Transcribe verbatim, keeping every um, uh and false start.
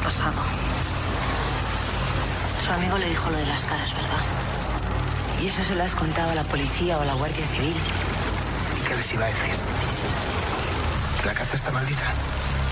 pasado. Su amigo le dijo lo de las caras, ¿verdad? ¿Y eso se lo has contado a la policía o a la Guardia Civil? ¿Y qué les iba a decir? ¿La casa está maldita?